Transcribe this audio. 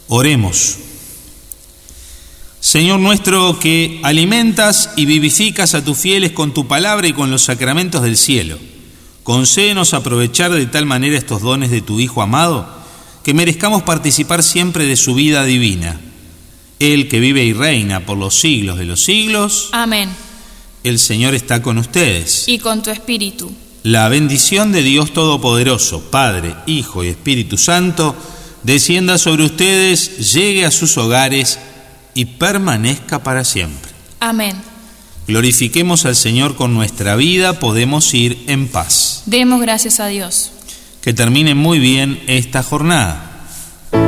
Oremos. Señor nuestro, que alimentas y vivificas a tus fieles con tu palabra y con los sacramentos del cielo, concédenos aprovechar de tal manera estos dones de tu Hijo amado, que merezcamos participar siempre de su vida divina. Él que vive y reina por los siglos de los siglos. Amén. El Señor está con ustedes. Y con tu espíritu. La bendición de Dios Todopoderoso, Padre, Hijo y Espíritu Santo, descienda sobre ustedes, llegue a sus hogares y permanezca para siempre. Amén. Glorifiquemos al Señor con nuestra vida, podemos ir en paz. Demos gracias a Dios. Que termine muy bien esta jornada.